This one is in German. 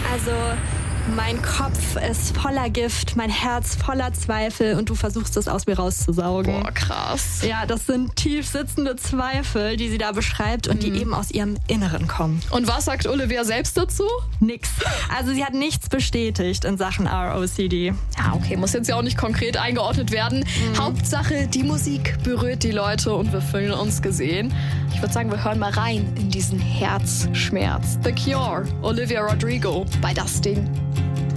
Also, mein Kopf ist voller Gift, mein Herz voller Zweifel und du versuchst es aus mir rauszusaugen. Boah, krass. Ja, das sind tief sitzende Zweifel, die sie da beschreibt und die eben aus ihrem Inneren kommen. Und was sagt Olivia selbst dazu? Nix. Also sie hat nichts bestätigt in Sachen ROCD. Ja, okay, muss jetzt ja auch nicht konkret eingeordnet werden. Hauptsache, die Musik berührt die Leute und wir fühlen uns gesehen. Ich würde sagen, wir hören mal rein in diesen Herzschmerz. The Cure, Olivia Rodrigo bei Das Ding.